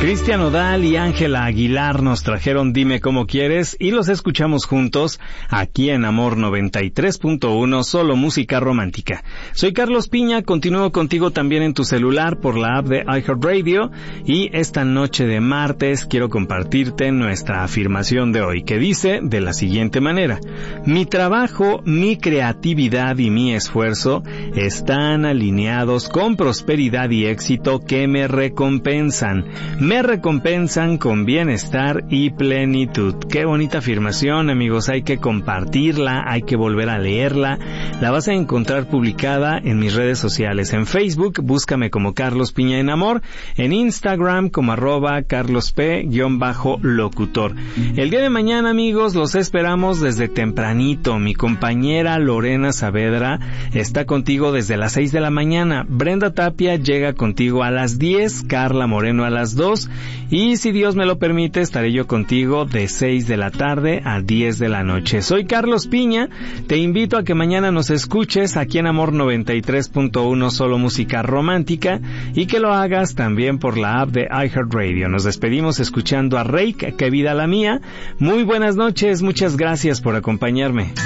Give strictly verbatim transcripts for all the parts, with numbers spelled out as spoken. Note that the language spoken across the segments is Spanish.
Cristian Nodal y Ángela Aguilar nos trajeron Dime Cómo Quieres y los escuchamos juntos aquí en Amor noventa y tres punto uno, solo música romántica. Soy Carlos Piña, continúo contigo también en tu celular por la app de iHeartRadio y esta noche de martes quiero compartirte nuestra afirmación de hoy que dice de la siguiente manera: mi trabajo, mi creatividad y mi esfuerzo están alineados con prosperidad y éxito que me recompensan. Me recompensan con bienestar y plenitud. Qué bonita afirmación, amigos. Hay que compartirla, hay que volver a leerla. La vas a encontrar publicada en mis redes sociales. En Facebook, búscame como Carlos Piña en Amor. En Instagram, como arroba carlosp-locutor. El día de mañana, amigos, los esperamos desde tempranito. Mi compañera Lorena Saavedra está contigo desde las seis de la mañana. Brenda Tapia llega contigo a las diez. Carla Moreno a las dos. Y si Dios me lo permite, estaré yo contigo de seis de la tarde a diez de la noche. Soy Carlos Piña, te invito a que mañana nos escuches aquí en Amor noventa y tres punto uno, solo música romántica, y que lo hagas también por la app de iHeartRadio. Nos despedimos escuchando a Reik, Que Vida la Mía. Muy buenas noches, muchas gracias por acompañarme.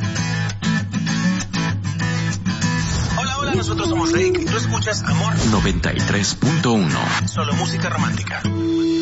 Hola, hola, nosotros somos Reik, tú escuchas Amor noventa y tres punto uno, solo música romántica.